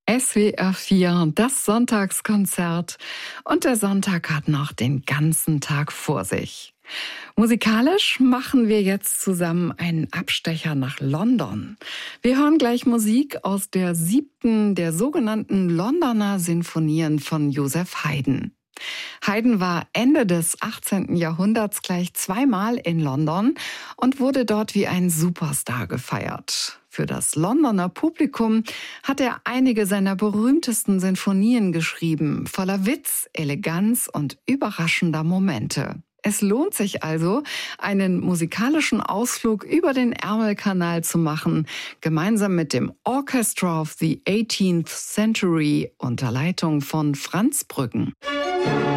SWR 4, das Sonntagskonzert. Und der Sonntag hat noch den ganzen Tag vor sich. Musikalisch machen wir jetzt zusammen einen Abstecher nach London. Wir hören gleich Musik aus der 7. der sogenannten Londoner Sinfonien von Joseph Haydn. Haydn war Ende des 18. Jahrhunderts gleich zweimal in London und wurde dort wie ein Superstar gefeiert. Für das Londoner Publikum hat er einige seiner berühmtesten Sinfonien geschrieben, voller Witz, Eleganz und überraschender Momente. Es lohnt sich also, einen musikalischen Ausflug über den Ärmelkanal zu machen, gemeinsam mit dem Orchestra of the 18th Century unter Leitung von Franz Brüggen.